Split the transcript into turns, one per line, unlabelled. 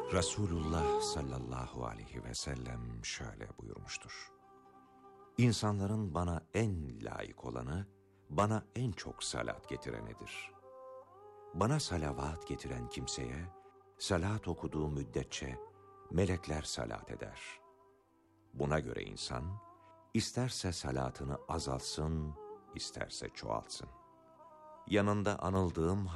Resulullah sallallahu aleyhi ve sellem şöyle buyurmuştur: İnsanların bana en layık olanı, bana en çok salat getirenidir. Bana salavat getiren kimseye, salat okuduğu müddetçe melekler salat eder. Buna göre insan, isterse salatını azaltsın, isterse çoğaltsın. Yanında anıldığım